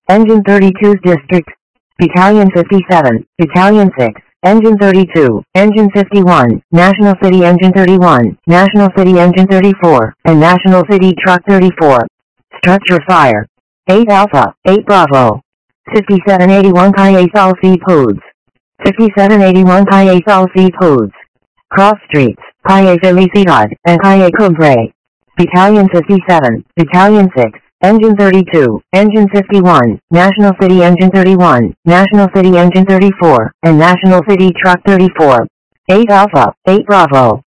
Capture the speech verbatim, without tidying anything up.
Engine thirty-two's District. Battalion fifty-seven, Battalion six, Engine thirty-two, Engine fifty-one, National City Engine thirty-one, National City Engine thirty-four, and National City Truck thirty-four. Structure Fire. eight Alpha, eight Bravo. fifty-seven eighty-one Pi A Sol C Pods. fifty-seven eighty-one Pi A Sol C Pods. Cross Streets, Pi A Felicidad, and Pi A Cumbre. Battalion fifty-seven, Battalion six, Engine thirty-two, Engine fifty-one, National City Engine thirty-one, National City Engine thirty-four, and National City Truck thirty-four. eight Alpha, eight Bravo.